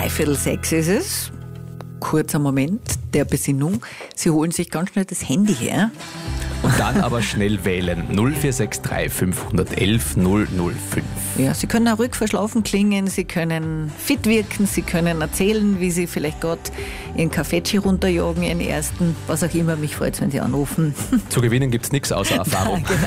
5:45 ist es. Kurzer Moment der Besinnung. Sie holen sich ganz schnell das Handy her. Und dann aber schnell wählen. 0463 511 005. Ja, Sie können auch ruhig verschlafen klingen, Sie können fit wirken, Sie können erzählen, wie Sie vielleicht gerade Ihren Kaffeetschi runterjagen, Ihren ersten, was auch immer. Mich freut es, wenn Sie anrufen. Zu gewinnen gibt es nichts außer Erfahrung. Genau.